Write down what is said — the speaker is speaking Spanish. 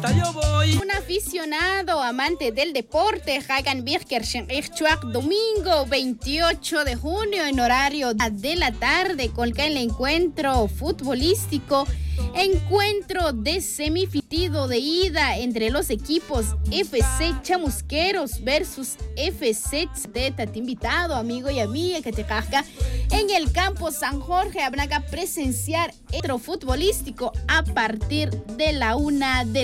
yo voy. Un aficionado amante del deporte, Hagan Birker domingo 28 de junio en horario de la tarde, con el encuentro futbolístico, encuentro de semifitido de ida entre los equipos FC Chamusqueros versus FC Tzateta. Te invitado, amigo y amiga, que te casca en el campo San Jorge. Habrá que presenciar el futbolístico a partir de la 1 de